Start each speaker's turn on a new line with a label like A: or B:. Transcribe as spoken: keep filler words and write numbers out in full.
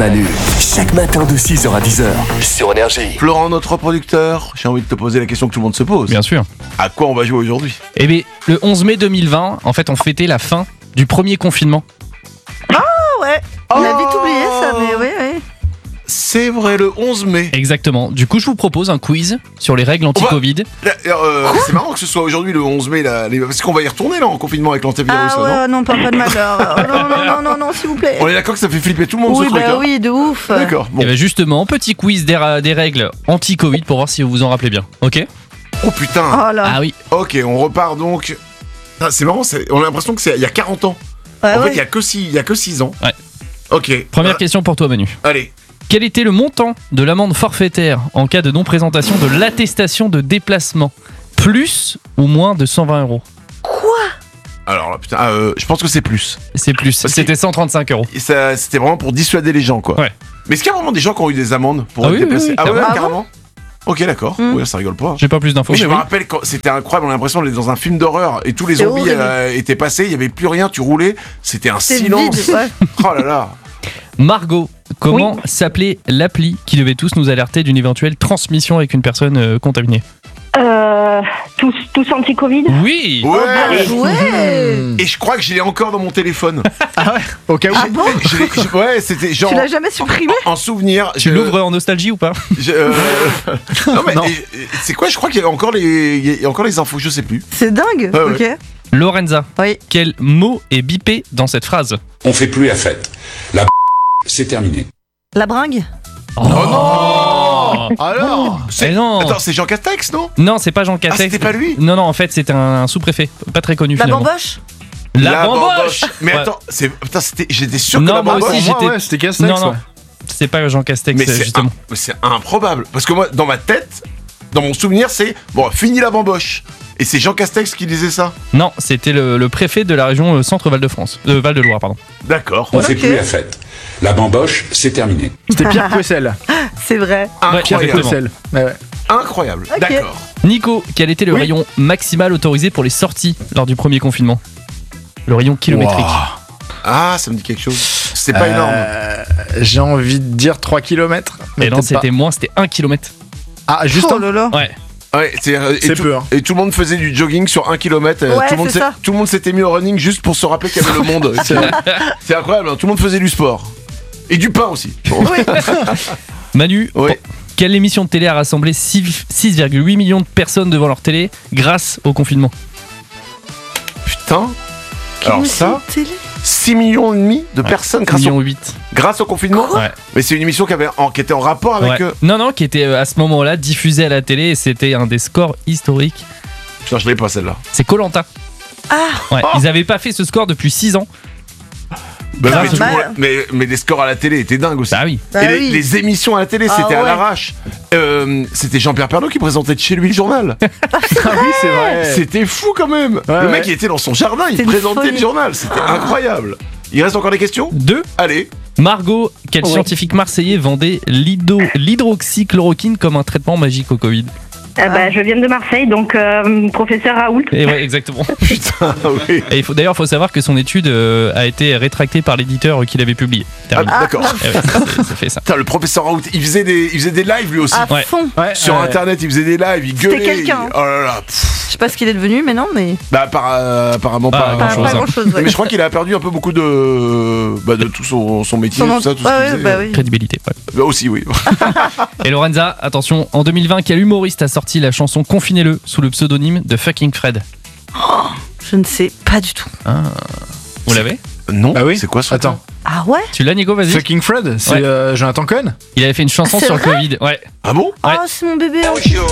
A: Manu. Chaque matin de six heures à dix heures sur Énergie.
B: Florent, notre producteur, j'ai envie de te poser la question que tout le monde se pose.
C: Bien sûr.
B: À quoi on va jouer aujourd'hui?
C: Eh bien, le onze mai deux mille vingt, en fait, on fêtait la fin du premier confinement.
D: Ah ouais, on a
B: Oh
D: vite oublié ça, mais oui, oui.
B: C'est vrai, le onze mai.
C: Exactement. Du coup, je vous propose un quiz sur les règles anti-Covid.
B: Là, euh, c'est marrant que ce soit aujourd'hui le onze mai, là, les- parce qu'on va y retourner là en confinement avec l'antivirus.
D: Ah
B: là,
D: ouais, non, pas, pas de malheur. Oh, non, non, non, non, non, s'il vous plaît.
B: non On est d'accord que ça fait flipper tout le monde
D: Oui,
B: ce truc.
D: bah
B: hein
D: oui, de ouf.
B: D'accord. Bon.
C: Et bien justement, petit quiz des, ra- des règles anti-Covid pour voir si vous vous en rappelez bien. Ok?
B: Oh putain.
D: Oh là.
C: Ah oui.
B: Ok, on repart donc. Ah, c'est marrant, c'est- on a l'impression que c'est il y a quarante ans.
D: Ouais,
B: en fait,
D: ouais.
B: il y a que six, il y a que six ans.
C: Ouais.
B: Ok.
C: Première
B: Ah,
C: question pour toi, Manu.
B: Allez.
C: Quel était le montant de l'amende forfaitaire en cas de non-présentation de l'attestation de déplacement? Plus ou moins de cent vingt euros?
B: Alors là, putain, ah, euh, je pense que c'est plus.
C: C'est plus.
B: Parce
C: C'était cent trente-cinq euros.
B: Et ça, c'était vraiment pour dissuader les gens, quoi.
C: Ouais.
B: Mais est-ce qu'il y a vraiment des gens qui ont eu des amendes pour
C: Ah
B: être
C: oui, oui,
B: déplacés?
C: oui,
B: Ah ouais,
C: carrément.
B: carrément. Ok, d'accord.
D: Mm.
B: Oui, ça rigole pas. hein.
C: J'ai pas plus d'infos.
B: Mais je
C: mais
B: me
C: oui.
B: rappelle quand c'était incroyable, on a l'impression d'être dans un film d'horreur et tous les
D: C'est
B: zombies
D: horrible.
B: euh, étaient passés, il y avait plus rien, tu roulais, c'était un
D: C'est
B: silence.
D: vide, ouais.
B: Oh là là.
C: Margot, comment s'appelait l'appli qui devait tous nous alerter d'une éventuelle transmission avec une personne euh, contaminée?
E: Euh, tous, tous anti-Covid.
C: Oui.
B: Ouais.
D: Bien joué.
B: Et je crois que je l'ai encore dans mon téléphone.
F: Au cas où.
D: Ah bon?
B: Je l'ai- je- ouais, c'était genre
D: Tu l'as jamais supprimé?
B: en souvenir.
C: Tu
B: je-
C: l'ouvres en nostalgie ou pas?
B: je- euh, non mais
F: Non.
B: et- et- c'est quoi? Je crois qu'il y a encore les, il y a encore les infos, je sais plus.
D: C'est dingue.
B: Ouais,
D: Ok.
B: ouais.
C: Lorenza,
D: Oui.
C: quel mot est bipé dans cette phrase?
G: On fait plus la fête. La c'est terminé.
D: La bringue.
C: Oh, non.
F: Alors
B: C'est-
C: Eh non.
B: Attends, c'est Jean Castex, non?
C: Non, c'est pas Jean
B: Ah,
C: Castex.
B: c'était pas lui?
C: Non, non, en fait, c'était un, un sous-préfet, pas très connu
D: La
C: finalement.
D: bamboche.
C: La, bamboche.
B: Mais
C: Ouais.
B: attends, c'est putain, c'était j'étais sûr que
C: Non,
B: la
C: moi
B: bamboche.
C: aussi,
F: Moi,
C: j'étais-
F: ouais, c'était Castex.
C: Non, non,
F: ouais.
C: c'est pas Jean Castex
B: Mais c'est
C: justement.
B: un- mais c'est improbable parce que moi dans ma tête, dans mon souvenir, c'est bon, fini la bamboche. Et c'est Jean Castex qui disait ça.
C: Non, c'était le, le préfet de la région euh, Centre-Val de France, euh, Val de Loire, pardon.
B: D'accord.
G: On fait
D: Ok.
G: plus la fête. La bamboche, c'est terminé.
F: C'était Pierre Pouessel.
D: C'est vrai.
C: Ouais,
B: Incroyable.
C: exactement.
F: Pouessel. Ouais, ouais.
B: Incroyable.
D: Ok.
B: D'accord.
C: Nico, quel était le
F: Oui.
C: rayon maximal autorisé pour les sorties lors du premier confinement? Le rayon kilométrique.
B: Ah, ça me dit quelque chose. C'est pas énorme.
F: Euh, J'ai envie de dire trois kilomètres.
C: Et non, c'était moins, c'était un kilomètre.
F: Ah, juste
D: Oh
F: un.
D: là là.
C: Ouais.
B: Ouais, c'est, euh, et,
F: C'est
B: tout,
F: peu, hein.
B: et tout le monde faisait du jogging sur un kilomètre. euh,
D: Ouais,
B: tout, le monde
D: c'est
B: s'est-
D: ça.
B: tout le monde s'était mis au running juste pour se rappeler qu'il y avait le monde. C'est, c'est incroyable, hein, tout le monde faisait du sport. Et du pain aussi. Bon.
C: Manu,
B: Oui.
C: pour- quelle émission de télé a rassemblé six virgule huit millions de personnes devant leur télé grâce au confinement?
B: Putain. Alors
D: Émission
B: ça,
D: télé.
B: six millions et demi de personnes grâce,
C: Million
B: au,
C: huit.
B: grâce au confinement.
C: Ouais.
B: Mais c'est une émission qui, avait, en, qui était en rapport avec...
C: Ouais.
B: euh,
C: Non, non, qui était euh, à ce moment-là diffusée à la télé et c'était un des scores historiques.
B: Putain, je l'ai pas celle-là.
C: C'est koh Lanta.
D: Ah.
C: Ouais, ils avaient pas fait ce score depuis six ans.
B: Bah,
D: Ah,
B: mais, tout le
D: mal.
B: monde- mais, mais les scores à la télé étaient dingues aussi.
C: Bah oui.
D: Bah
B: et les,
D: oui.
B: les émissions à la télé,
D: Ah
B: c'était à
D: ouais.
B: l'arrache. Euh, c'était Jean-Pierre Pernaut qui présentait de chez lui le journal.
F: Ah oui, c'est vrai.
B: C'était fou quand même.
F: Ouais,
B: le mec,
F: ouais.
B: il était dans son jardin, il
D: C'est une
B: présentait
D: folie.
B: le journal. C'était incroyable. Il reste encore des questions?
C: Deux.
B: Allez.
C: Margot, quel
F: Ouais.
C: scientifique marseillais vendait l'hydro- l'hydroxychloroquine comme un traitement magique au Covid?
E: Euh, bah, je viens de Marseille, donc euh, professeur Raoult.
C: Et ouais, exactement.
B: Putain, oui.
C: Et il faut, d'ailleurs, il faut savoir que son étude euh, a été rétractée par l'éditeur qui l'avait publié.
B: Ah,
C: Terminé.
B: d'accord.
C: Eh ouais, ça, fait- ça fait ça.
B: Putain, le professeur Raoult, il faisait des, il faisait des lives lui aussi.
D: À
C: Ouais.
D: fond.
F: Ouais,
B: Sur
F: euh,
B: internet, il faisait des lives, il gueulait.
D: quelqu'un,
B: il-
D: hein.
B: Oh là là. Pff.
D: Je sais pas ce qu'il est devenu, mais non, mais
B: Bah, par- euh, apparemment
C: Pas
B: pas.
D: pas,
C: grand-chose,
D: pas
C: hein.
D: grand chose.
B: Mais je crois qu'il a perdu un peu beaucoup de, bah, de tout son, son métier, tout ça, tout ce
D: Ouais,
B: qu'il
D: ouais,
B: faisait.
D: bah oui.
C: Crédibilité. ouais.
B: Bah, aussi, oui.
C: Et Lorenza, attention, en deux mille vingt, quel humoriste a sorti la chanson Confinez-le sous le pseudonyme de Fucking Fred?
D: Je ne sais pas du tout.
C: Vous l'avez?
B: Non.
F: Ah oui.
B: C'est quoi ça?
F: Attends.
D: Ah ouais?
C: Tu l'as, Nico? Vas-y.
F: Fucking Fred, c'est
C: Ouais.
F: euh, Jonathan Cohen.
C: Il avait fait une chanson
D: C'est
C: sur le
D: vrai
C: Covid. Ouais.
B: Ah bon?
C: Ouais.
D: Oh, c'est mon bébé.